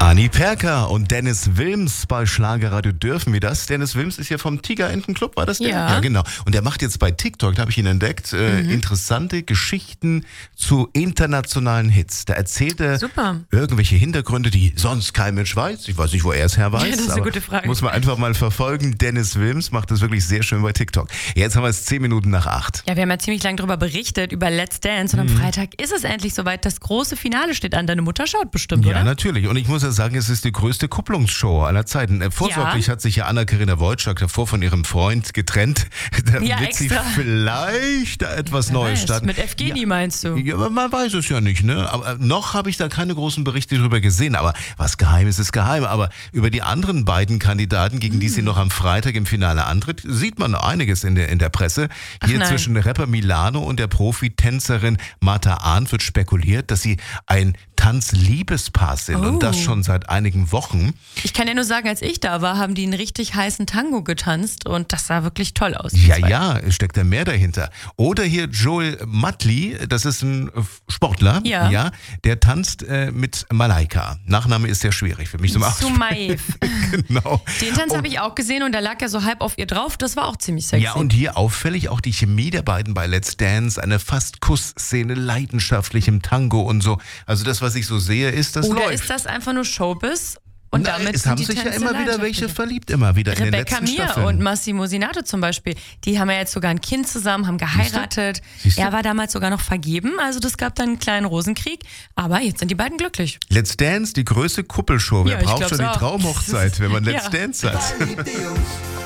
Anni Perker und Dennis Wilms bei Schlagerradio. Dürfen wir das? Dennis Wilms ist ja vom Tigerentenclub, war das der? Ja, genau. Und der macht jetzt bei TikTok, da habe ich ihn entdeckt, interessante Geschichten zu internationalen Hits. Da erzählt er irgendwelche Hintergründe, die sonst kein Mensch weiß. Ich weiß nicht, wo er es her weiß. Ja, das ist eine gute Frage. Muss man einfach mal verfolgen. Dennis Wilms macht das wirklich sehr schön bei TikTok. Jetzt haben wir es 10 Minuten nach 8. Ja, wir haben ja ziemlich lange darüber berichtet, über Let's Dance. Und am Freitag ist es endlich soweit. Das große Finale steht an. Deine Mutter schaut bestimmt, Ja, oder? natürlich. Und ich muss ja sagen, es ist die größte Kupplungsshow aller Zeiten. Vorsorglich hat sich ja Anna-Karina Wojcik davor von ihrem Freund getrennt. Da wird sie vielleicht da etwas Neues starten. Mit Evgeni meinst du? Ja, aber man weiß es ja nicht, ne? Aber noch habe ich da keine großen Berichte drüber gesehen. Aber was geheim ist, ist geheim. Aber über die anderen beiden Kandidaten, gegen die sie noch am Freitag im Finale antritt, sieht man einiges in der Presse. Hier zwischen Rapper Milano und der Profitänzerin Martha Arndt wird spekuliert, dass sie ein Tanzliebespaar sind und das schon seit einigen Wochen. Ich kann ja nur sagen, als ich da war, haben die einen richtig heißen Tango getanzt und das sah wirklich toll aus. Ja, steckt da mehr dahinter. Oder hier Joel Matli, das ist ein Sportler, der tanzt mit Malaika. Nachname ist sehr schwierig für mich zum Aussprechen. Sumaev. Genau. Den Tanz habe ich auch gesehen und da lag er so halb auf ihr drauf. Das war auch ziemlich sexy. Ja, und hier auffällig auch die Chemie der beiden bei Let's Dance, eine fast Kussszene, leidenschaftlich im Tango und so. Also das, was ich so sehe, ist, das läuft. Oder ist das einfach nur Showbiz? Und damit es haben sich ja immer wieder welche verliebt, in den letzten Staffeln. Rebecca Mir und Massimo Sinato zum Beispiel, die haben ja jetzt sogar ein Kind zusammen, haben geheiratet. Siehst du? Er war damals sogar noch vergeben, also das gab dann einen kleinen Rosenkrieg. Aber jetzt sind die beiden glücklich. Let's Dance, die größte Kuppelshow. Wer braucht schon die auch. Traumhochzeit, wenn man Let's Dance hat?